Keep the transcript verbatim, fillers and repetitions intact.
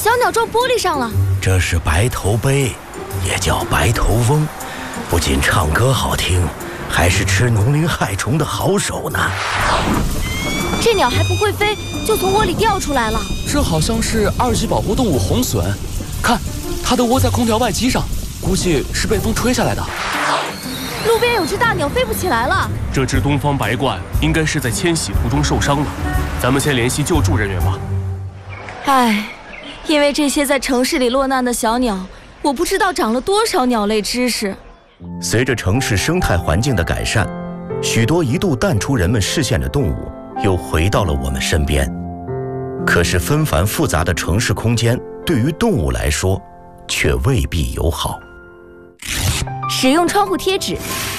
小鸟撞玻璃上了。 这是白头鹎，也叫白头翁，不仅唱歌好听，还是吃农林害虫的好手呢。 这鸟还不会飞，就从窝里掉出来了。 这好像是二级保护动物红隼，看，它的窝在空调外机上，估计是被风吹下来的。 路边有只大鸟飞不起来了。 这只东方白鹳应该是在迁徙途中受伤了，咱们先联系救助人员吧。 唉，因为这些在城市里落难的小鸟，我不知道长了多少鸟类知识。 随着城市生态环境的改善，许多一度淡出人们视线的动物又回到了我们身边。可是纷繁复杂的城市空间对于动物来说却未必友好。 使用窗户贴纸，